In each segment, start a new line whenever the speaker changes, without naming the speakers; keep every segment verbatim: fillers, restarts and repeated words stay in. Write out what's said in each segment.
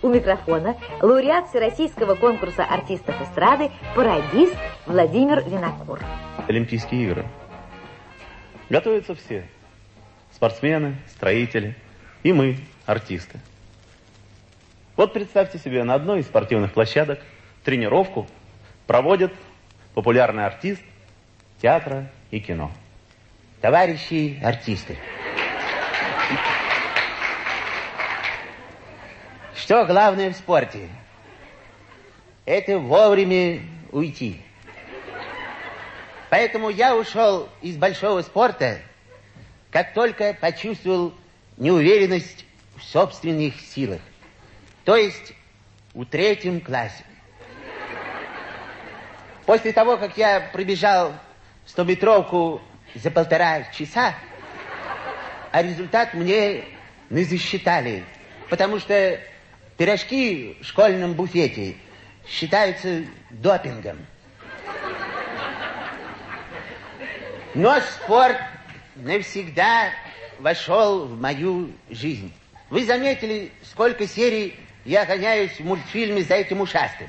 У микрофона лауреат Всероссийского конкурса артистов эстрады, пародист Владимир Винокур.
Олимпийские игры. Готовятся все. Спортсмены, строители и мы, артисты. Вот представьте себе, на одной из спортивных площадок тренировку проводит популярный артист театра и кино.
Товарищи артисты, что главное в спорте? Это вовремя уйти. Поэтому я ушел из большого спорта, как только почувствовал неуверенность в собственных силах. То есть в третьем классе. После того, как я пробежал стометровку за полтора часа, а результат мне не засчитали, потому что пирожки в школьном буфете считаются допингом. Но спорт навсегда вошел в мою жизнь. Вы заметили, сколько серий я гоняюсь в мультфильме за этим ушастым?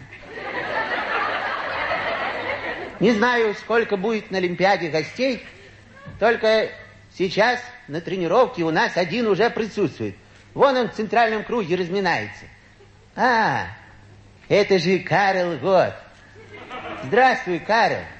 Не знаю, сколько будет на Олимпиаде гостей, только сейчас на тренировке у нас один уже присутствует. Вон он в центральном круге разминается. А, это же Карл Гот. Здравствуй, Карл.